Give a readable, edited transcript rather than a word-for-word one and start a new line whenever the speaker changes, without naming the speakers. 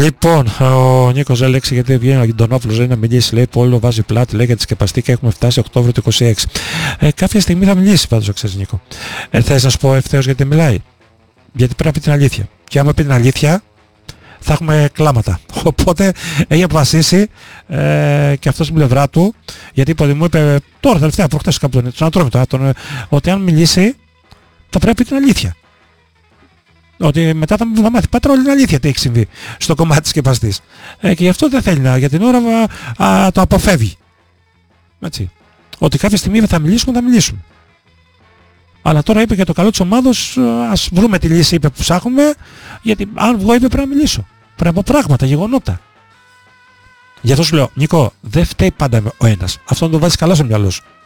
Λοιπόν, ο Νίκος έλεξε γιατί βγαίνει ο Αντωνόπουλος να μιλήσει, λέει που όλο βάζει πλάτη, λέει για τη σκεπαστή και έχουμε φτάσει Οκτώβριο του 26. Κάποια στιγμή θα μιλήσει πάντως, ξέρεις Νίκο. Θες να σου πω ευθέως γιατί μιλάει? Γιατί πρέπει να πει την αλήθεια. Και άμα πει την αλήθεια θα έχουμε κλάματα. Οπότε έχει αποφασίσει και αυτός στην πλευρά του, γιατί μου είπε τώρα τελευταία προχτές κάπου τον Ατρόμητο, ότι αν μιλήσει θα πρέπει την αλήθεια. Ότι μετά θα μάθει Πάτρα όλη την αλήθεια τι έχει συμβεί στο κομμάτι της σκεπαστής. Και γι' αυτό δεν θέλει για την ώρα το αποφεύγει. Έτσι. Ότι κάποια στιγμή θα μιλήσουμε, θα μιλήσουμε. Αλλά τώρα είπε για το καλό της ομάδος, ας βρούμε τη λύση, είπε, που ψάχνουμε, γιατί αν βγω, είπε, πρέπει να μιλήσω. Πρέπει να πω πράγματα, γεγονότα. Γι' αυτό σου λέω, Νίκο, δεν φταίει πάντα ο ένας. Αυτό να το βάζεις καλά στο μυαλό σου.